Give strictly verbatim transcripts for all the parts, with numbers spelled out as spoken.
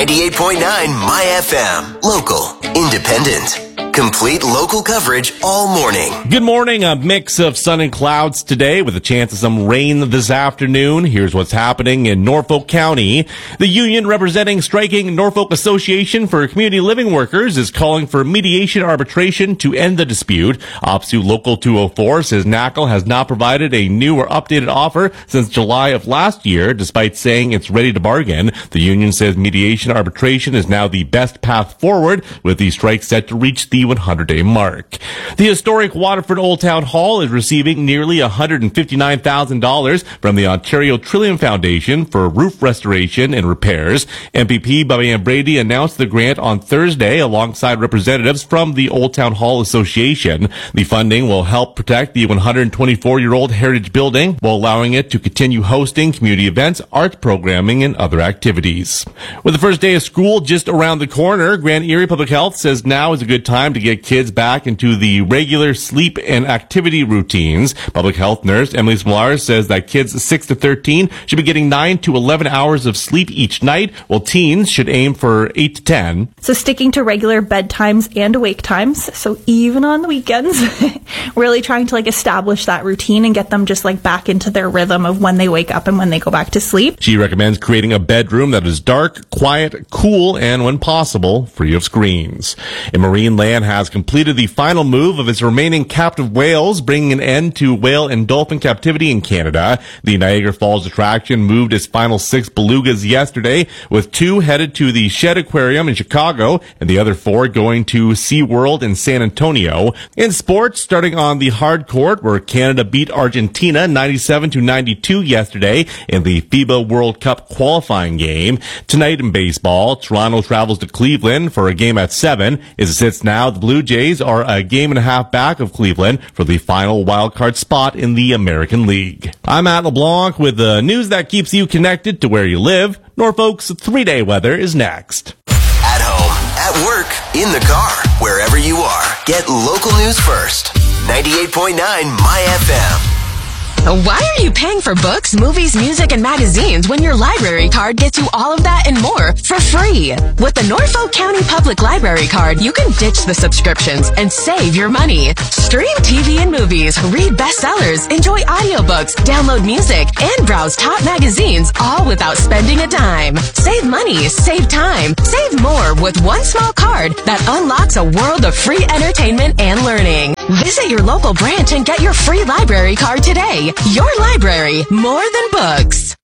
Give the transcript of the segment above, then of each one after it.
ninety-eight point nine My F M. Local, independent, complete local coverage all morning. Good morning. A mix of sun and clouds today with a chance of some rain this afternoon. Here's what's happening in Norfolk County. The union representing striking Norfolk Association for Community Living Workers is calling for mediation arbitration to end the dispute. OPSU Local two oh four says N A C L has not provided a new or updated offer since July of last year, despite saying it's ready to bargain. The union says mediation arbitration is now the best path forward, with the strike set to reach the one hundred day mark. The historic Waterford Old Town Hall is receiving nearly one hundred fifty-nine thousand dollars from the Ontario Trillium Foundation for roof restoration and repairs. M P P Bobby Ann Brady announced the grant on Thursday alongside representatives from the Old Town Hall Association. The funding will help protect the one hundred twenty-four year old heritage building while allowing it to continue hosting community events, art programming, and other activities. With the first day of school just around the corner, Grand Erie Public Health says now is a good time to get kids back into the regular sleep and activity routines. Public health nurse Emily Smolar says that kids six to thirteen should be getting nine to eleven hours of sleep each night, while teens should aim for eight to ten. So sticking to regular bedtimes and awake times, so even on the weekends, really trying to like establish that routine and get them just like back into their rhythm of when they wake up and when they go back to sleep. She recommends creating a bedroom that is dark, quiet, cool, and when possible, free of screens. In Marine Land has completed the final move of its remaining captive whales, bringing an end to whale and dolphin captivity in Canada. The Niagara Falls attraction moved its final six belugas yesterday, with two headed to the Shed Aquarium in Chicago and the other four going to SeaWorld in San Antonio. In sports, starting on the hard court, where Canada beat Argentina ninety-seven to ninety-two yesterday in the FIBA World Cup qualifying game. Tonight in baseball, Toronto travels to Cleveland for a game at seven. As it sits now, the Blue Jays are a game and a half back of Cleveland for the final wildcard spot in the American League. I'm Matt LeBlanc with the news that keeps you connected to where you live. Norfolk's three-day weather is next. At home, at work, in the car, wherever you are, get local news first. ninety-eight point nine My F M. Why are you paying for books, movies, music, and magazines when your library card gets you all of that and more for free? With the Norfolk County Public Library card, you can ditch the subscriptions and save your money. Stream T V and movies, read bestsellers, enjoy audiobooks, download music, and browse top magazines, all without spending a dime. Save money, save time, save more with one small card that unlocks a world of free entertainment and learning. Visit your local branch and get your free library card today. Your library, more than books.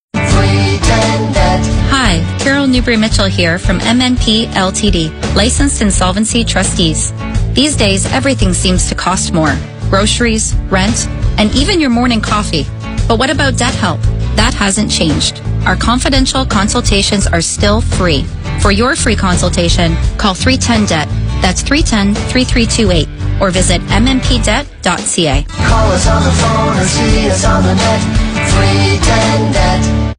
Hi, Carol Newbury-Mitchell here from M N P L T D, licensed insolvency trustees. These days, everything seems to cost more. Groceries, rent, and even your morning coffee. But what about debt help? That hasn't changed. Our confidential consultations are still free. For your free consultation, call three one zero D E B T. That's three one zero, three three two eight. Or visit m n p debt dot c a. Call us on the phone or see us on the net. three one zero D E B T.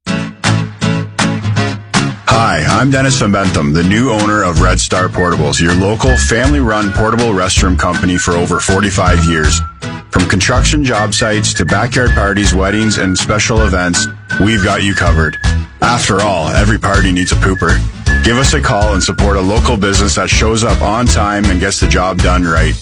Hi, I'm Dennis Van Bentham, the new owner of Red Star Portables, your local family-run portable restroom company for over forty-five years. From construction job sites to backyard parties, weddings, and special events, we've got you covered. After all, every party needs a pooper. Give us a call and support a local business that shows up on time and gets the job done right.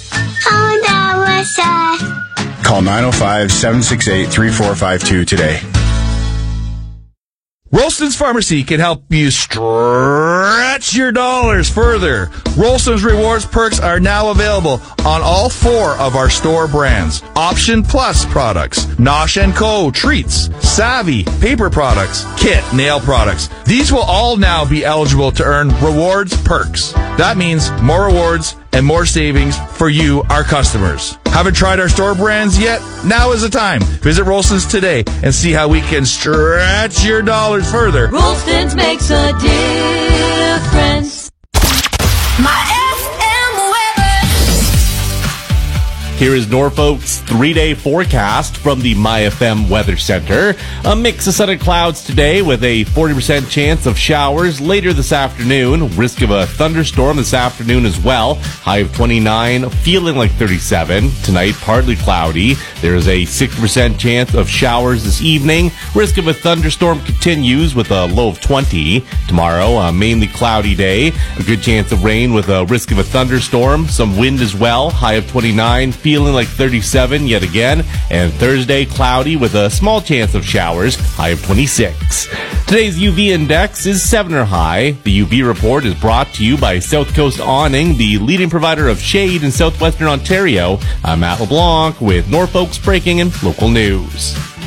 Call nine oh five, seven six eight, three four five two today. Rolston's Pharmacy can help you stretch your dollars further. Rolston's Rewards Perks are now available on all four of our store brands. Option Plus products, Nosh and Co. treats, Savvy paper products, Kit nail products. These will all now be eligible to earn Rewards Perks. That means more rewards and more savings for you, our customers. Haven't tried our store brands yet? Now is the time. Visit Rolston's today and see how we can stretch your dollars further. Rolston's makes a difference. My F M weather. Here is Norfolk's three-day forecast from the MyFM Weather Center. A mix of sun and clouds today with a forty percent chance of showers later this afternoon. Risk of a thunderstorm this afternoon as well. High of twenty-nine, feeling like thirty-seven. Tonight, partly cloudy. There is a sixty percent chance of showers this evening. Risk of a thunderstorm continues with a low of twenty. Tomorrow, a mainly cloudy day. A good chance of rain with a risk of a thunderstorm. Some wind as well. High of twenty-nine, feeling like thirty-seven yet again. And Thursday, cloudy with a small chance of showers. High of twenty-six. Today's U V index is seven or high. The U V report is brought to you by South Coast Awning, the leading provider of shade in southwestern Ontario. I'm Matt LeBlanc with Norfolk's breaking and local news.